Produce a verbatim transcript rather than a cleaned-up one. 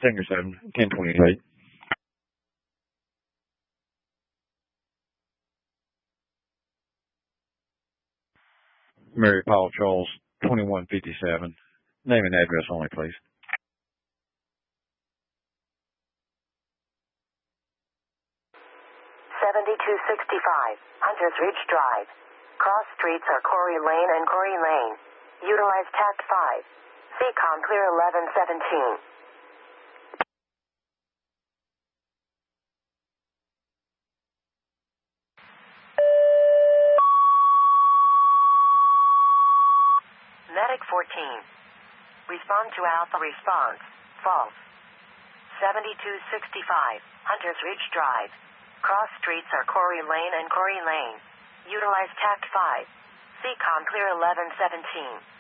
Singer seven, ten twenty-eight. Mary Paul Charles, twenty-one fifty-seven. Name and address only, please. seventy-two sixty-five, Hunters Ridge Drive. Cross streets are Corey Lane and Corey Lane. Utilize Tact five. C COM clear eleven seventeen. Medic fourteen. Respond to Alpha response. False. seventy-two sixty-five, Hunters Ridge Drive. Cross streets are Corey Lane and Corey Lane. Utilize Tact five. C COM clear eleven seventeen.